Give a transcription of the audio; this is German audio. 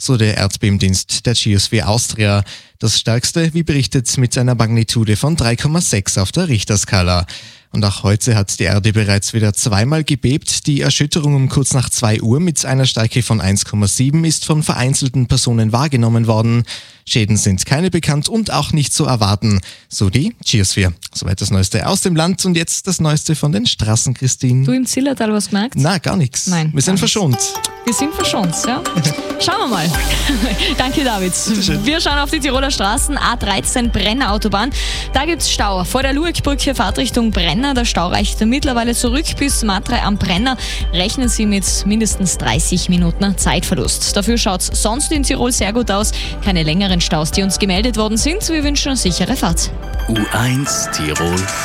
so der Erdbebendienst der Geosphere Austria. Das stärkste, wie berichtet, mit einer Magnitude von 3,6 auf der Richterskala. Und auch heute hat die Erde bereits wieder zweimal gebebt. Die Erschütterung um kurz nach 2 Uhr mit einer Stärke von 1,7 ist von vereinzelten Personen wahrgenommen worden. Schäden sind keine bekannt und auch nicht zu erwarten. So die Geosphere. Soweit das Neueste aus dem Land und jetzt das Neueste von den Straßen, Christine. Du im Zillertal was gemerkt? Na, gar nichts. Nein. Wir sind verschont. Wir sind verschont, ja. Schauen wir mal. Danke, David. Wir schauen auf die Tiroler Straßen. A13 Brenner Autobahn. Da gibt's Stau. Vor der Luegbrücke Fahrtrichtung Brenner. Der Stau reicht mittlerweile zurück bis Matre am Brenner. Rechnen Sie mit mindestens 30 Minuten Zeitverlust. Dafür schaut's sonst in Tirol sehr gut aus. Keine längeren Staus, die uns gemeldet worden sind. Wir wünschen eine sichere Fahrt. U1 Tirol